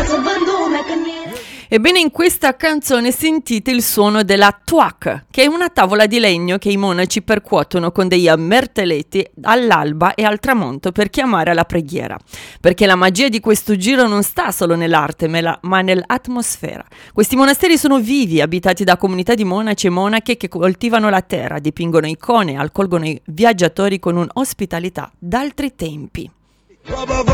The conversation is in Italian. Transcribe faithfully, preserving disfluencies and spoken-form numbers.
Ebbene, in questa canzone sentite il suono della tuac, che è una tavola di legno che i monaci percuotono con degli ammerteletti all'alba e al tramonto per chiamare alla preghiera. Perché la magia di questo giro non sta solo nell'arte, ma nell'atmosfera. Questi monasteri sono vivi, abitati da comunità di monaci e monache che coltivano la terra, dipingono icone, accolgono i viaggiatori con un'ospitalità d'altri tempi.